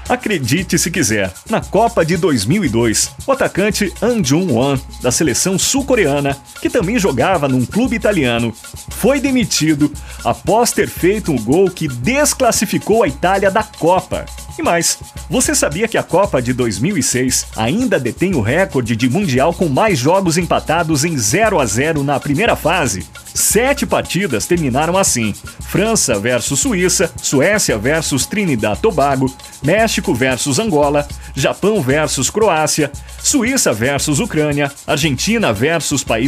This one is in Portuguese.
Acredite se quiser, na Copa de 2002, o atacante An Jung-won, da seleção sul-coreana, que também jogava num clube italiano, foi demitido após ter feito um gol que desclassificou a Itália da Copa. E mais, você sabia que a Copa de 2006 ainda detém o recorde de mundial com mais jogos empatados em 0-0 na primeira fase? 7 partidas terminaram assim: França versus Suíça, Suécia versus Trinidad e Tobago, México versus Angola, Japão versus Croácia, Suíça versus Ucrânia, Argentina versus País